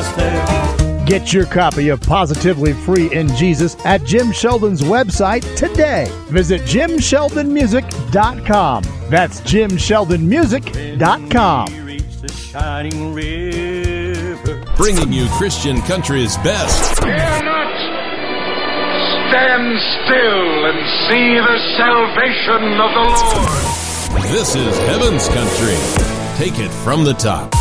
there. Get your copy of Positively Free in Jesus at Jim Sheldon's website today. Visit JimSheldonMusic.com. That's JimSheldonMusic.com. The shining river. Bringing you Christian country's best. Fear not. Stand still and see the salvation of the Lord. This is Heaven's Country. Take it from the top.